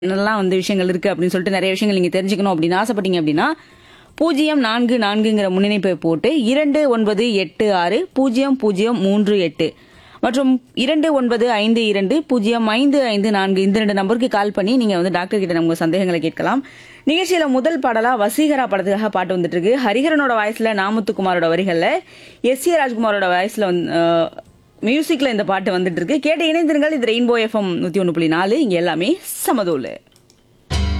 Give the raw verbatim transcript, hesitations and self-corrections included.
என்னெல்லாம் வந்து விஷயங்கள் இருக்கு அப்படின்னு சொல்லிட்டு நிறைய விஷயங்கள் நீங்க தெரிஞ்சுக்கணும் அப்படின்னு ஆசைப்பட்டீங்க அப்படின்னா பூஜ்ஜியம் நான்கு நான்குங்கிற முன்னிணைப்பை போட்டு இரண்டு ஒன்பது எட்டு ஆறு பூஜ்ஜியம் பூஜ்ஜியம் மூன்று எட்டு மற்றும் இரண்டு ஒன்பது ஐந்து இரண்டு பூஜ்ஜியம் ஐந்து ஐந்து நான்கு இந்த ரெண்டு நம்பருக்கு கால் பண்ணி நீங்க வந்து டாக்டர் கிட்ட நம்ம சந்தேகங்களை கேட்கலாம். நிகழ்ச்சியில முதல் பாடலா வசீகரா படத்துக்காக பாட்டு வந்துட்டு இருக்கு. ஹரிஹரனோட வாய்ஸ்ல நாமுத்துக்குமாரோட வரிகள்ல எஸ் ஏ ராஜ்குமாரோட வாய்ஸ்ல வந்து மியூசிக்ல இந்த பாட்டு வந்துட்டு இருக்கு. கேட்டு இணைந்திருங்கள். இது ரெயின்போ எஃப்எம் நூத்தி ஒன்று புள்ளி நாலு. இங்க எல்லாமே சமதூளு.